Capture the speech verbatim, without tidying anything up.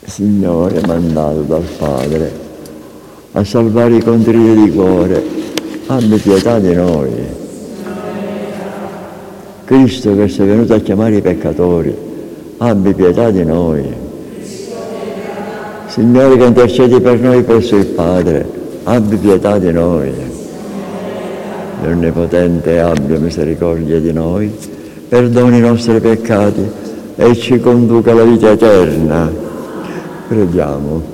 Signore mandato dal Padre a salvare i contriti di cuore, abbi pietà di noi. Cristo che sei venuto a chiamare i peccatori, abbi pietà di noi. Signore che intercedi per noi presso il Padre, abbi pietà di noi. L'Onnipotente abbia misericordia di noi, perdoni i nostri peccati e ci conduca alla vita eterna. Preghiamo.